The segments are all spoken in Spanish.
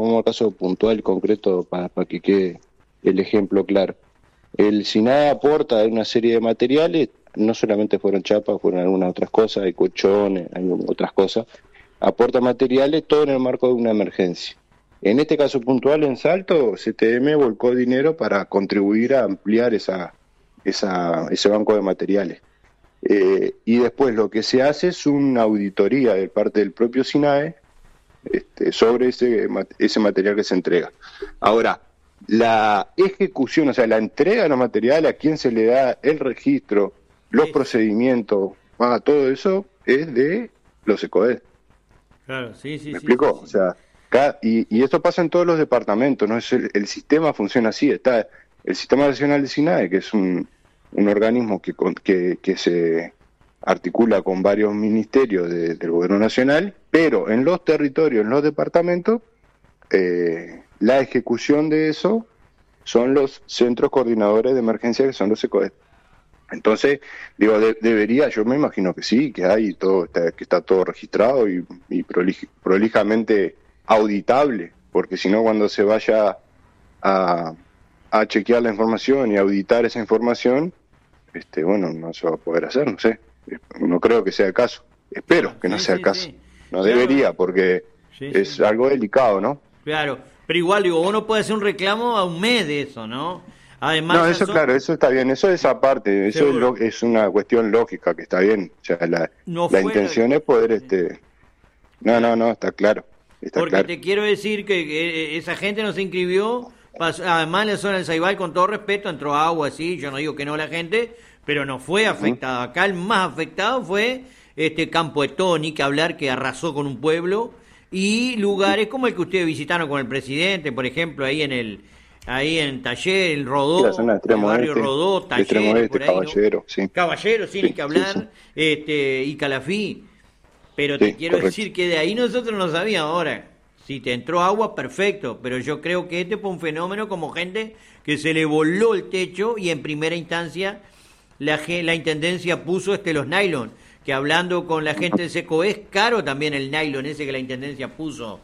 vamos al caso puntual, concreto, para que quede el ejemplo claro. El SINAE aporta una serie de materiales, no solamente fueron chapas, fueron algunas otras cosas, hay colchones, hay otras cosas, aporta materiales, todo en el marco de una emergencia. En este caso puntual en Salto, CTM volcó dinero para contribuir a ampliar ese banco de materiales. Y después lo que se hace es una auditoría de parte del propio SINAE sobre ese material que se entrega. Ahora, la ejecución, o sea, la entrega de los materiales, a quién se le da el registro, los procedimientos, todo eso es de los ECODES. Claro, sí. ¿Me explico? Sí. O sea, y esto pasa en todos los departamentos, ¿no? El sistema funciona así, está el Sistema Nacional de SINAE, que es un organismo que se articula con varios ministerios del gobierno nacional, pero en los territorios, en los departamentos, la ejecución de eso son los centros coordinadores de emergencia, que son los ECODES. Entonces, digo, debería, yo me imagino que sí, que hay todo, que está todo registrado y prolijamente auditable, porque si no, cuando se vaya a chequear la información y auditar esa información, bueno, no se va a poder hacer, no sé, no creo que sea el caso, espero que no sea el caso, no claro, debería, porque es algo delicado, ¿no? Claro, pero igual, digo, uno puede hacer un reclamo a un mes de eso, ¿no? Además, no, eso claro, eso está bien, eso es aparte, eso es una cuestión lógica que está bien, o sea, la intención es poder, no, está claro. Porque claro, te quiero decir que esa gente no se inscribió, además en la zona del Saibal, con todo respeto, entró agua, sí, yo no digo que no la gente, pero no fue afectado. Acá el más afectado fue Campo de Toni, que hablar que arrasó con un pueblo, y lugares como el que ustedes visitaron con el presidente, por ejemplo, ahí en Taller, el Rodó, sí, el barrio Rodó, Taller, por ahí, Caballero, ¿no? sí. Caballero, sí, ni que hablar, y Calafí. Pero te quiero decir que de ahí nosotros no sabíamos. Ahora, si te entró agua, perfecto, pero yo creo que fue un fenómeno como gente que se le voló el techo y en primera instancia la Intendencia puso los nylon, que hablando con la gente del SECO es caro también el nylon ese que la Intendencia puso,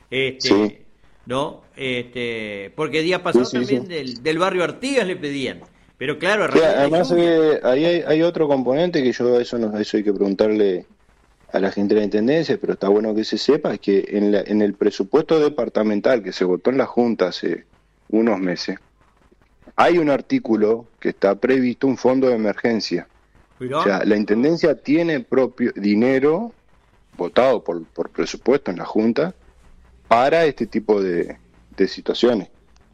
¿no? Porque el día pasado también del barrio Artigas le pedían, pero claro, además ahí hay otro componente que yo eso hay que preguntarle a la gente de la Intendencia, pero está bueno que se sepa, es que en el presupuesto departamental que se votó en la Junta hace unos meses, hay un artículo que está previsto un fondo de emergencia. ¿Mirá? O sea, la Intendencia tiene propio dinero votado por presupuesto en la Junta para este tipo de situaciones.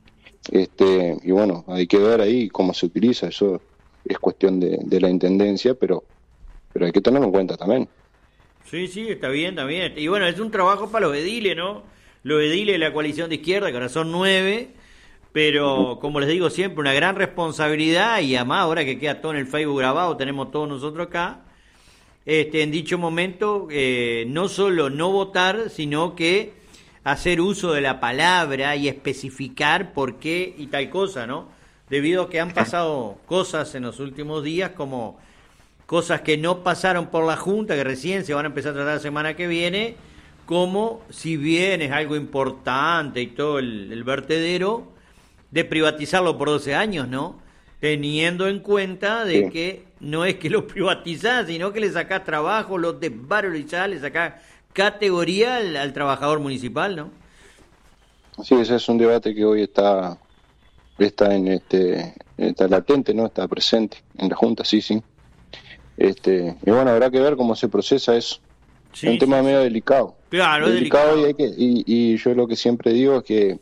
Y bueno, hay que ver ahí cómo se utiliza, eso es cuestión de la Intendencia, pero hay que tenerlo en cuenta también. Sí, está bien. Y bueno, es un trabajo para los ediles, ¿no? Los ediles de la coalición de izquierda, que ahora son 9, pero como les digo siempre, una gran responsabilidad, y además ahora que queda todo en el Facebook grabado, tenemos todos nosotros acá, en dicho momento, no solo no votar, sino que hacer uso de la palabra y especificar por qué y tal cosa, ¿no? Debido a que han pasado cosas en los últimos días como cosas que no pasaron por la Junta, que recién se van a empezar a tratar la semana que viene, como si bien es algo importante y todo el vertedero, de privatizarlo por 12 años, ¿no? Teniendo en cuenta de que no es que lo privatizás, sino que le sacás trabajo, lo desvalorizás, le sacás categoría al trabajador municipal, ¿no? Sí, ese es un debate que hoy está está latente, ¿no? Está presente en la Junta, sí. Y bueno, habrá que ver cómo se procesa eso. Es un tema medio delicado. Claro, es delicado. Y yo lo que siempre digo es que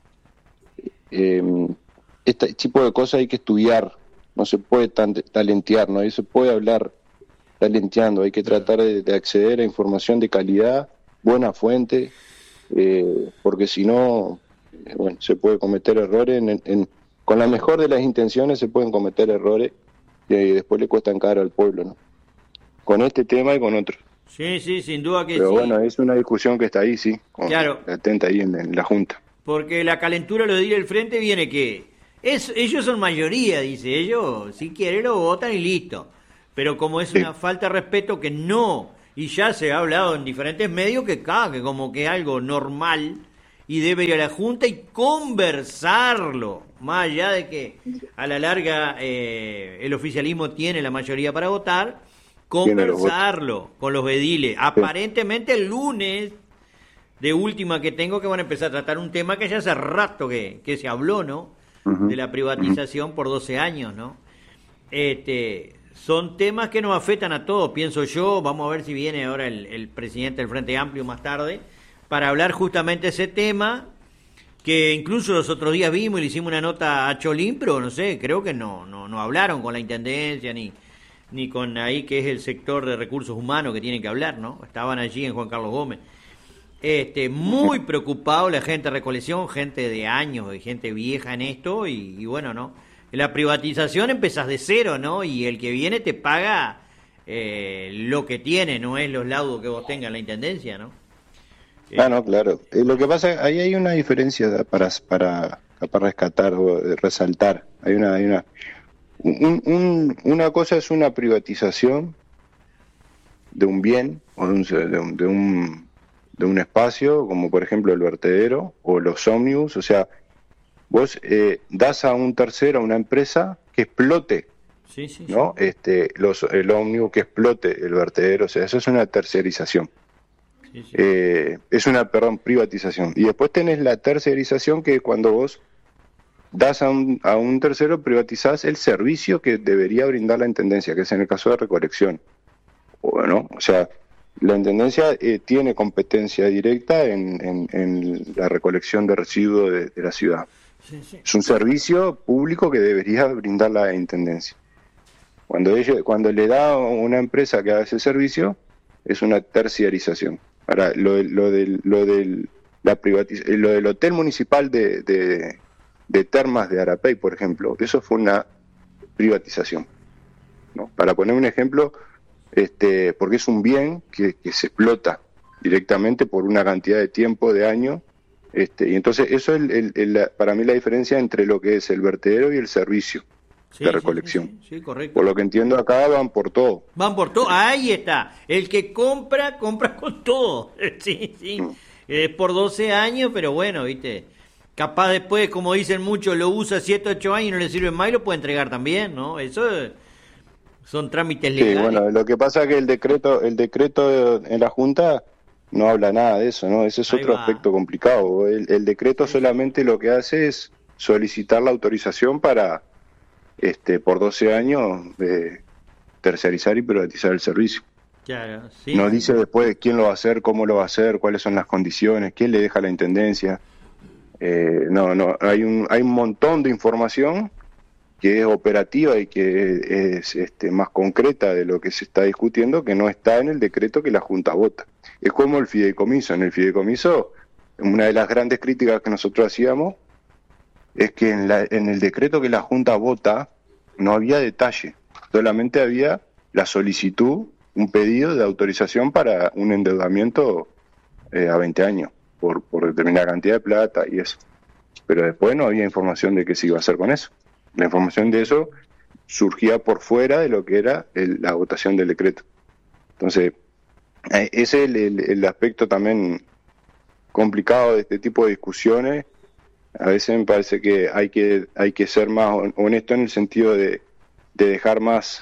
este tipo de cosas hay que estudiar, no se puede talentear, no se puede hablar talenteando, hay que tratar de acceder a información de calidad, buena fuente, porque si no, se puede cometer errores, con la mejor de las intenciones se pueden cometer errores y después le cuestan caro al pueblo, ¿no? Con este tema y con otros. Sí, sin duda que Pero bueno, es una discusión que está ahí, claro, latente ahí en la Junta. Porque la calentura, lo diré, el frente viene que ellos son mayoría, dice ellos, si quieren lo votan y listo. Pero como es una falta de respeto que no, y ya se ha hablado en diferentes medios que como que es algo normal, y debe ir a la Junta y conversarlo, más allá de que a la larga el oficialismo tiene la mayoría para votar, conversarlo con los ediles. Aparentemente el lunes, de última que tengo, que van a empezar a tratar un tema que ya hace rato que se habló, ¿no? De la privatización por 12 años, ¿no? Son temas que nos afectan a todos, pienso yo. Vamos a ver si viene ahora el presidente del Frente Amplio más tarde para hablar justamente de ese tema, que incluso los otros días vimos y le hicimos una nota a Cholín, pero no sé, creo que no hablaron con la Intendencia ni con ahí, que es el sector de recursos humanos que tienen que hablar, ¿no? Estaban allí en Juan Carlos Gómez. Muy preocupado la gente de Recolección, gente de años y gente vieja en esto, y bueno, ¿no? La privatización empezás de cero, ¿no? Y el que viene te paga lo que tiene, no es los laudos que vos tengas en la Intendencia, ¿no? No, claro. Lo que pasa, ahí hay una diferencia para rescatar o resaltar. Una cosa es una privatización de un bien o de un espacio, como por ejemplo el vertedero o los ómnibus. O sea, vos das a un tercero, a una empresa que explote, ¿no? El ómnibus, que explote el vertedero. O sea, eso es una tercerización. Es una, privatización. Y después tenés la tercerización, que cuando vos das a un tercero, privatizás el servicio que debería brindar la Intendencia, que es en el caso de Recolección. Bueno, o sea, la Intendencia tiene competencia directa en la recolección de residuos de la ciudad. Es un servicio público que debería brindar la Intendencia. Cuando le da a una empresa que haga ese servicio, es una terciarización. Ahora, lo del hotel municipal de Termas de Arapey, por ejemplo, eso fue una privatización, ¿no? Para poner un ejemplo, porque es un bien que se explota directamente por una cantidad de tiempo, de años, y entonces eso es para mí la diferencia entre lo que es el vertedero y el servicio de recolección. Sí, correcto. Por lo que entiendo, acá van por todo. Van por todo, ahí está. El que compra con todo. Sí. Es por 12 años, pero bueno, viste. Capaz después, como dicen muchos, lo usa 7, 8 años y no le sirve más y lo puede entregar también, ¿no? Eso son trámites legales. Sí, bueno, lo que pasa es que el decreto en la Junta no habla nada de eso, ¿no? Ese es otro aspecto complicado. El decreto solamente lo que hace es solicitar la autorización para, por 12 años, tercerizar y privatizar el servicio. Claro, sí. No dice después quién lo va a hacer, cómo lo va a hacer, cuáles son las condiciones, quién le deja a la Intendencia. Hay un montón de información que es operativa y que es más concreta de lo que se está discutiendo, que no está en el decreto que la Junta vota. Es como el fideicomiso. En el fideicomiso, una de las grandes críticas que nosotros hacíamos es que en el decreto que la Junta vota no había detalle, solamente había la solicitud, un pedido de autorización para un endeudamiento a 20 años, por determinada cantidad de plata y eso. Pero después no había información de qué se iba a hacer con eso. La información de eso surgía por fuera de lo que era la votación del decreto. Entonces, ese es el aspecto también complicado de este tipo de discusiones. A veces me parece que hay que ser más honesto en el sentido de dejar más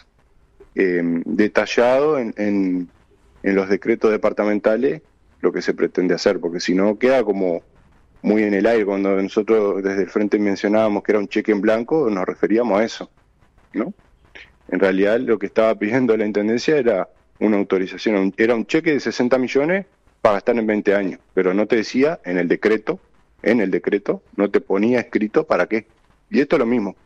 detallado en los decretos departamentales lo que se pretende hacer, porque si no queda como muy en el aire. Cuando nosotros desde el Frente mencionábamos que era un cheque en blanco, nos referíamos a eso, ¿no? En realidad lo que estaba pidiendo la Intendencia era una autorización, era un cheque de 60 millones para gastar en 20 años, pero no te decía en el decreto, no te ponía escrito para qué. Y esto es lo mismo.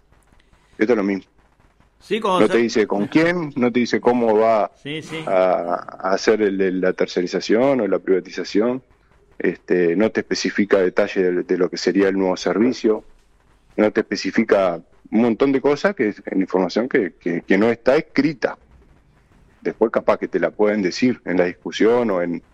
Sí, no te dice con quién, no te dice cómo va a hacer la tercerización o la privatización, no te especifica detalle de lo que sería el nuevo servicio, no te especifica un montón de cosas que es información que no está escrita. Después capaz que te la pueden decir en la discusión o en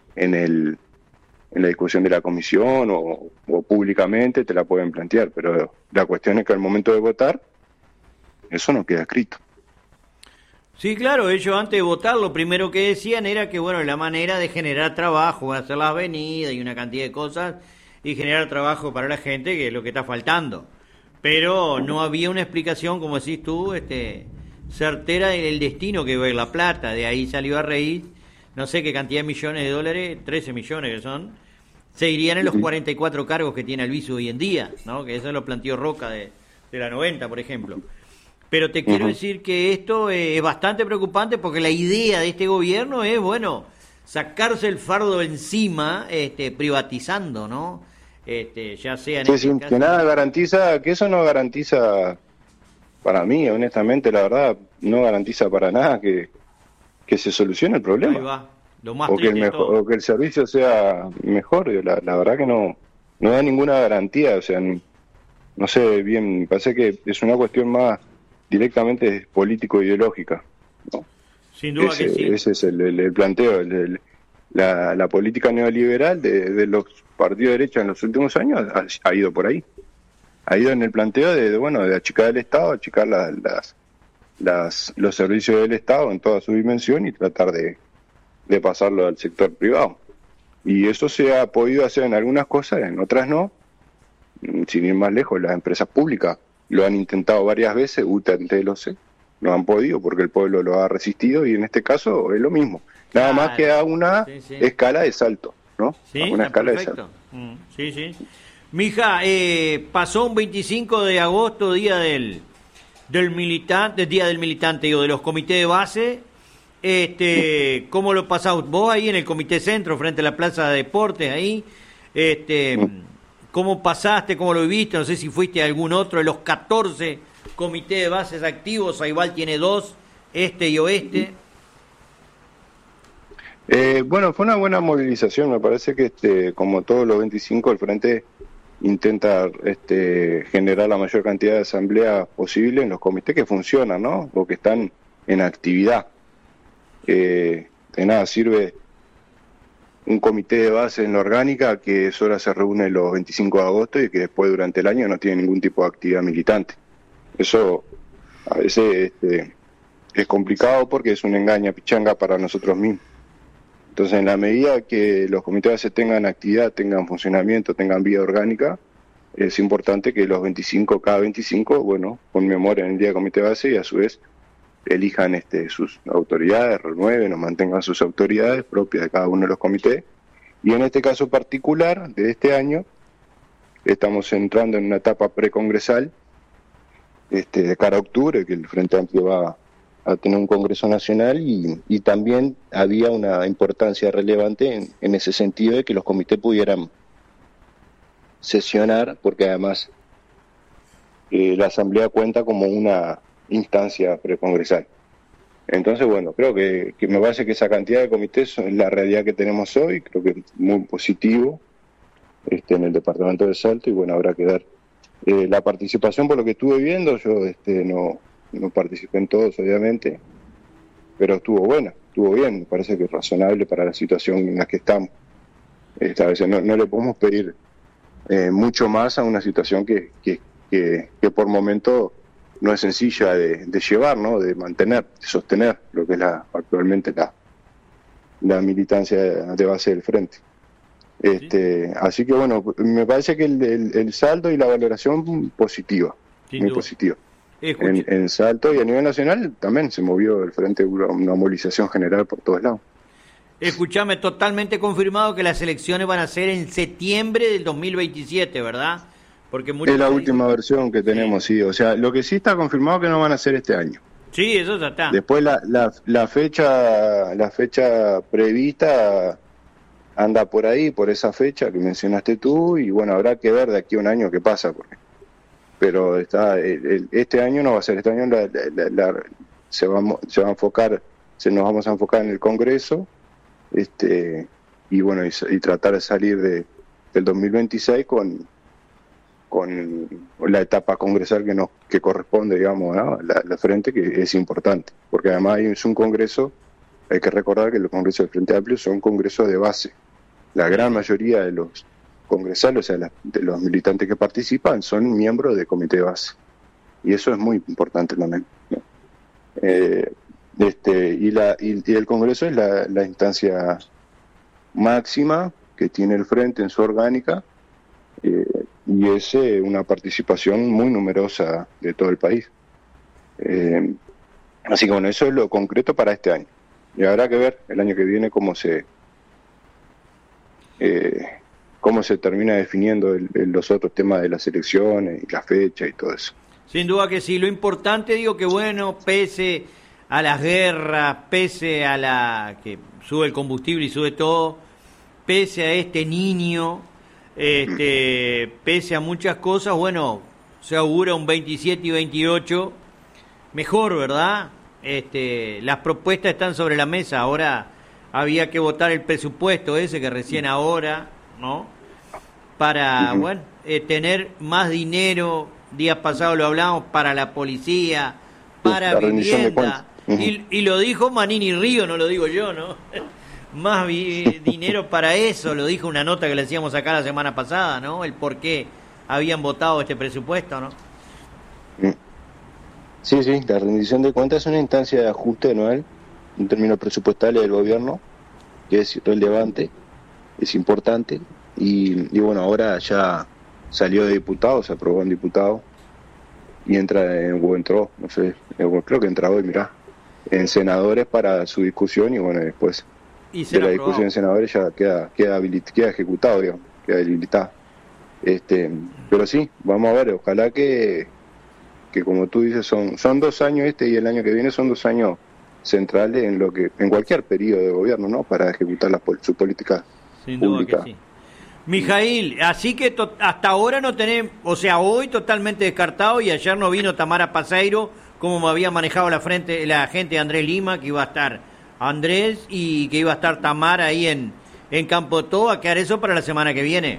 la discusión de la comisión o públicamente te la pueden plantear, pero la cuestión es que al momento de votar eso no queda escrito. Sí, claro, ellos antes de votar lo primero que decían era que, bueno, la manera de generar trabajo, hacer las avenidas y una cantidad de cosas y generar trabajo para la gente, que es lo que está faltando. Pero no había una explicación, como decís tú, certera del destino que va a ir la plata. De ahí salió a raíz, no sé qué cantidad de millones de dólares, 13 millones que son, se irían en los 44 cargos que tiene Albizu hoy en día, ¿no? Que eso lo planteó Roca de la 90, por ejemplo. Pero te quiero decir que esto es bastante preocupante porque la idea de este gobierno es, bueno, sacarse el fardo encima, privatizando, ¿no? Ya sea en Sí, este sí, caso... que nada garantiza, que eso no garantiza, para mí, honestamente, la verdad, no garantiza para nada que se solucione el Ahí problema. va, lo más O que el triste de mejor, todo. o que el servicio sea mejor. La verdad que no da ninguna garantía. O sea, no sé bien, me parece que es una cuestión más directamente político-ideológica, ¿no? Sin duda que sí. Ese es el planteo. La política neoliberal de los partidos de derecha en los últimos años ha ido por ahí. Ha ido en el planteo bueno, de achicar el Estado, achicar los servicios del Estado en toda su dimensión y tratar de pasarlo al sector privado. Y eso se ha podido hacer en algunas cosas, en otras no. Sin ir más lejos, las empresas públicas lo han intentado varias veces, UTE, no han podido porque el pueblo lo ha resistido y en este caso es lo mismo. Nada más que Claro. a una Sí. escala de salto, ¿no? Sí, A una está escala de perfecto. salto. Sí, sí. Mija, pasó un 25 de agosto, día del militante, día del militante, digo, de los comités de base. ¿Cómo lo pasás vos ahí en el Comité Centro, frente a la Plaza de Deportes, ahí? ¿Cómo pasaste, cómo lo viviste? No sé si fuiste a algún otro de los 14 comités de bases activos. Aibal tiene 2, este y oeste. Bueno, fue una buena movilización. Me parece que como todos los 25, el Frente intenta generar la mayor cantidad de asambleas posible en los comités que funcionan, ¿no? O que están en actividad. De nada sirve un comité de base en la orgánica que solo se reúne los 25 de agosto y que después durante el año no tiene ningún tipo de actividad militante. Eso a veces es complicado porque es una engaña pichanga para nosotros mismos. Entonces, en la medida que los comités de base tengan actividad, tengan funcionamiento, tengan vida orgánica, es importante que los 25, cada 25, bueno, conmemoren el día de comité de base y a su vez elijan sus autoridades, renueven o mantengan sus autoridades propias de cada uno de los comités. Y en este caso particular de este año, estamos entrando en una etapa precongresal, de cara a octubre, que el Frente Amplio va a tener un Congreso Nacional y también había una importancia relevante en ese sentido de que los comités pudieran sesionar, porque además la Asamblea cuenta como una instancia precongresal. Entonces, bueno, creo que me parece que esa cantidad de comités es la realidad que tenemos hoy, creo que es muy positivo en el departamento de Salto y bueno, habrá que dar la participación por lo que estuve viendo. Yo no participé en todos, obviamente, pero estuvo bien, me parece que es razonable para la situación en la que estamos. A veces no le podemos pedir mucho más a una situación que por momento no es sencilla de llevar, ¿no? De mantener, de sostener lo que es actualmente la militancia de base del Frente. Así que bueno, me parece que el saldo y la valoración positiva, muy positiva. En Salto y a nivel nacional también se movió el Frente, una movilización general por todos lados. Escuchame, totalmente confirmado que las elecciones van a ser en septiembre del 2027, ¿verdad? Porque es la última versión que tenemos, sí. O sea, lo que sí está confirmado que no van a ser este año. Sí, eso ya está. Después la fecha prevista anda por ahí, por esa fecha que mencionaste tú, y bueno, habrá que ver de aquí a un año qué pasa, pero este año no va a ser, este año nos vamos a enfocar en el Congreso, y bueno, y tratar de salir del 2026 con la etapa congresal que corresponde, digamos, ¿no? la Frente, que es importante, porque además es un congreso, hay que recordar que los congresos del Frente Amplio son congresos de base. La gran mayoría de los congresales, o sea, de los militantes que participan, son miembros del comité de base. Y eso es muy importante también, ¿no? Y el Congreso es la instancia máxima que tiene el Frente en su orgánica, y es una participación muy numerosa de todo el país. Así que bueno, eso es lo concreto para este año. Y habrá que ver el año que viene cómo se termina definiendo los otros temas de las elecciones y la fecha y todo eso. Sin duda que sí. Lo importante, digo que bueno, pese a las guerras, pese a la que sube el combustible y sube todo, pese a este niño, pese a muchas cosas, bueno, se augura un 27 y 28 mejor, ¿verdad? Las propuestas están sobre la mesa. Ahora había que votar el presupuesto ese que recién ahora, ¿no? Para, bueno, tener más dinero. Días pasados lo hablamos, para la policía, para vivienda. Y lo dijo Manini Río, no lo digo yo, ¿no? Más dinero para eso, lo dijo una nota que le hacíamos acá la semana pasada, ¿no? El por qué habían votado este presupuesto, ¿no? Sí, la rendición de cuentas es una instancia de ajuste anual en términos presupuestales del gobierno, que es relevante, es importante, y bueno, ahora ya salió de diputado, se aprobó en diputado, y entró, no sé, creo que entra hoy, mirá, en senadores para su discusión, y bueno, después de la discusión en senadores ya queda ejecutado, digamos, queda habilitado. Pero sí, vamos a ver, ojalá que como tú dices, son 2 años y el año que viene son 2 años centrales en cualquier periodo de gobierno, ¿no? Para ejecutar su política sin duda pública. Que sí. Mijail, así que hasta ahora no tenemos, o sea, hoy totalmente descartado, y ayer no vino Tamara Paseiro, como me había manejado la gente de Andrés Lima, que iba a estar Andrés y que iba a estar Tamara ahí en Campo Todo. ¿A quedar eso para la semana que viene?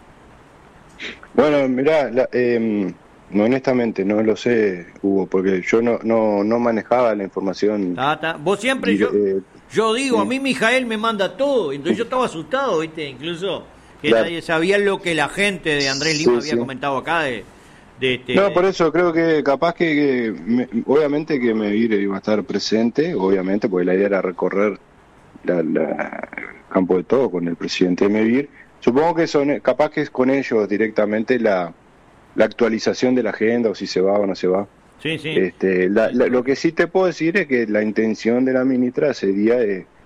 Bueno, mirá, no, honestamente no lo sé, Hugo, porque yo no manejaba la información. Vos siempre, yo digo, a mí Mijael me manda todo, entonces yo estaba asustado, ¿viste? Incluso que nadie sabía lo que la gente de Andrés Lima había comentado acá No, por eso creo que capaz obviamente que Mevir iba a estar presente, obviamente, porque la idea era recorrer el Campo de Todo con el presidente de Mevir. Supongo que capaz que es con ellos directamente la actualización de la agenda, o si se va o no se va. Sí. Lo que sí te puedo decir es que la intención de la ministra sería,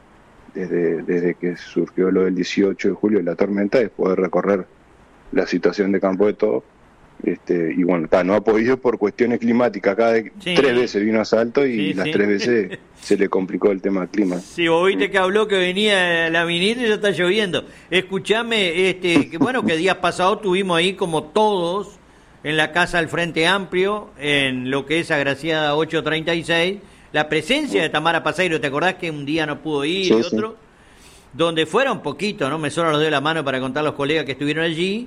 desde que surgió lo del 18 de julio, la tormenta, es poder recorrer la situación de Campo de Todo. Y bueno, no ha podido por cuestiones climáticas. 3 veces vino a Salto y las 3 veces se le complicó el tema del clima. Sí, vos viste que habló que venía la ministra y ya está lloviendo. Escuchame, bueno, que días pasados tuvimos ahí como todos en la casa del Frente Amplio, en lo que es Agraciada 836, la presencia de Tamara Paseiro. ¿Te acordás que un día no pudo ir y otro? Donde fueron poquito, ¿no? Me solo los doy la mano para contar los colegas que estuvieron allí.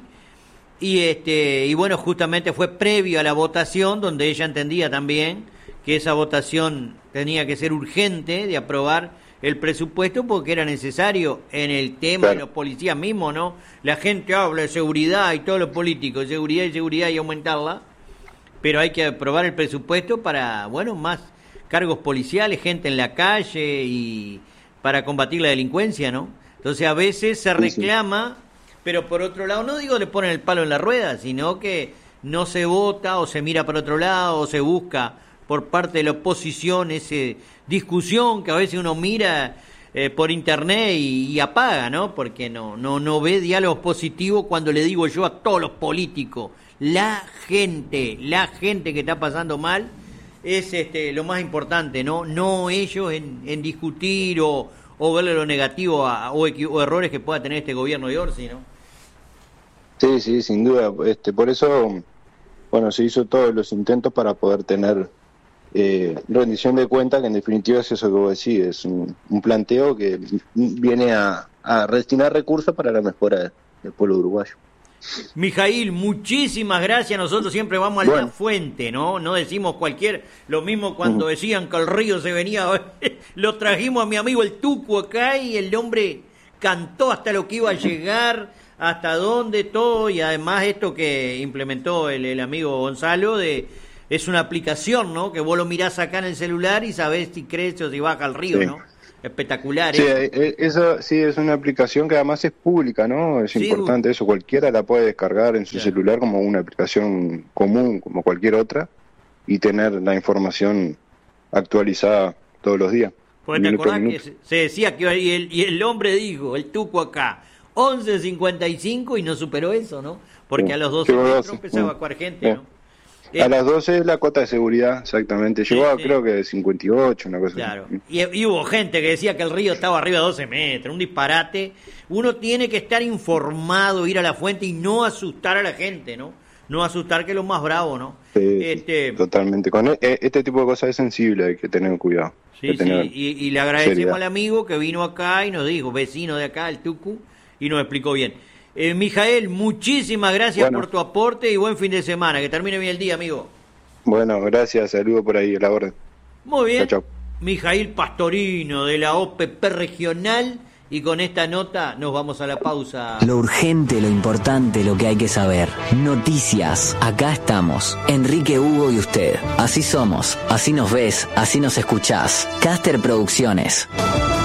Y bueno, justamente fue previo a la votación, donde ella entendía también que esa votación tenía que ser urgente de aprobar el presupuesto, porque era necesario en el tema de los policías mismos, ¿no? La gente habla de seguridad y todos los políticos, seguridad y aumentarla, pero hay que aprobar el presupuesto para, bueno, más cargos policiales, gente en la calle y para combatir la delincuencia, ¿no? Entonces a veces se reclama, pero por otro lado, no digo le ponen el palo en la rueda, sino que no se vota o se mira para otro lado o se busca por parte de la oposición esa discusión que a veces uno mira por internet y apaga, ¿no? Porque no ve diálogos positivos cuando le digo yo a todos los políticos, la gente que está pasando mal es lo más importante, no ellos en discutir o verle lo negativo o errores que pueda tener este gobierno de Orsi, ¿no? Sí, sin duda. Por eso, bueno, se hizo todos los intentos para poder tener rendición de cuentas, que en definitiva es eso que vos decís, es un planteo que viene a destinar recursos para la mejora del pueblo uruguayo. Mijail, muchísimas gracias. Nosotros siempre vamos a la fuente, ¿no? No decimos lo mismo cuando decían que el río se venía, lo trajimos a mi amigo el Tucu acá y el hombre cantó hasta lo que iba a llegar, hasta dónde, todo, y además esto que implementó el amigo Gonzalo de es una aplicación, ¿no? Que vos lo mirás acá en el celular y sabés si crece o si baja al río, Sí. ¿no? Espectacular. Sí, eso sí es una aplicación que además es pública, ¿no? Es Sí, importante eso, cualquiera la puede descargar en su claro. celular como una aplicación común, como cualquier otra, y tener la información actualizada todos los días, Porque te minuto a acordás que minuto. se decía que y el hombre dijo, el tuco acá, 11:55 y no superó eso, ¿no? Porque Sí. a los 12 Llegó a metros 12. empezaba a evacuar gente, ¿no? A las 12 es la cuota de seguridad, exactamente. Llegó a sí. creo que 58, una cosa Claro. así. Y hubo gente que decía que el río estaba arriba de 12 metros, un disparate. Uno tiene que estar informado, ir a la fuente y no asustar a la gente, ¿no? No asustar, que es lo más bravo, ¿no? Sí, totalmente. Con este tipo de cosas es sensible, hay que tener cuidado. Sí, hay que tener sí, y le agradecemos seriedad. al amigo que vino acá y nos dijo, vecino de acá, el Tucu, y nos explicó bien. Mijael, muchísimas gracias Bueno. por tu aporte y buen fin de semana. Que termine bien el día, amigo. Bueno, gracias, saludo por ahí a la orden. Muy bien. Chau, chau. Mijail Pastorino de la OPP Regional. Y con esta nota nos vamos a la pausa. Lo urgente, lo importante, lo que hay que saber. Noticias. Acá estamos. Enrique, Hugo y usted. Así somos. Así nos ves. Así nos escuchás. Caster Producciones.